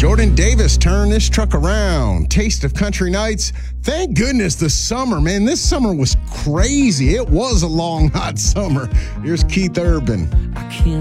Jordan Davis turned this truck around. Taste of Country Nights. Thank goodness the summer, man. This summer was crazy. It was a long, hot summer. Here's Keith Urban. I can't